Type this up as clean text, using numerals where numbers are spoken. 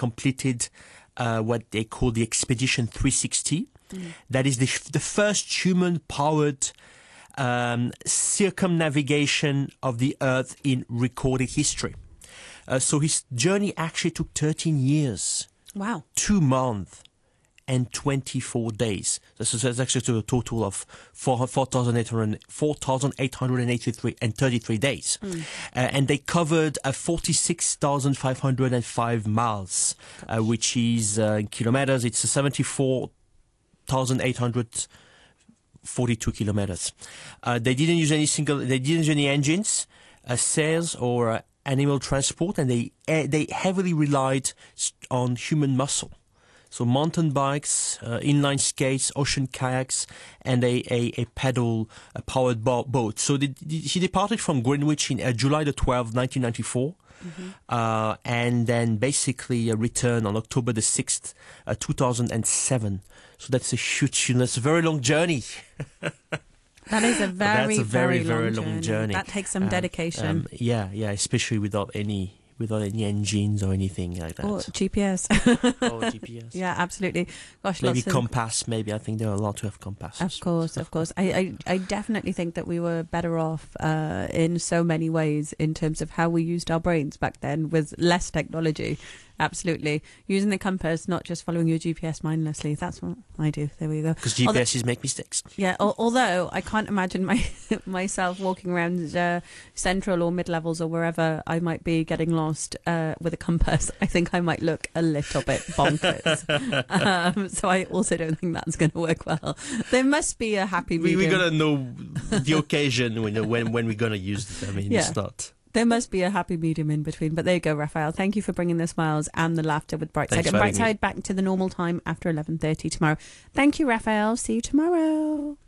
completed what they call the Expedition 360. That is the first human-powered circumnavigation of the Earth in recorded history. So his journey actually took 13 years. Wow. 2 months and 24 days. So that's actually a total of 4,883 and 33 days. And they covered 46,505 miles, which is in kilometers, it's 74,842 kilometers. They didn't use any engines, sails or animal transport, and they heavily relied on human muscle. So mountain bikes, inline skates, ocean kayaks, and a powered boat. So he departed from Greenwich in July the 12th, 1994, and then basically returned on October the 6th, 2007. So that's a very long journey. That is a very, very long journey. That takes some dedication. Yeah, especially without any engines or anything like that. Or GPS. GPS. Yeah, absolutely. Gosh, maybe compass. Maybe I think there are a lot to have compass. Of course. I definitely think that we were better off in so many ways in terms of how we used our brains back then with less technology. Absolutely. Using the compass, not just following your GPS mindlessly. That's what I do. There we go. Because GPSs make mistakes. Yeah, although I can't imagine myself walking around Central or mid-levels or wherever I might be getting lost with a compass. I think I might look a little bit bonkers. So I also don't think that's going to work well. There must be a happy medium. We're going to know the occasion when we're going to use it. I mean, it's not... There must be a happy medium in between. But there you go, Raphael. Thank you for bringing the smiles and the laughter with Brightside. And Brightside back to the normal time after 11:30 tomorrow. Thank you, Raphael. See you tomorrow.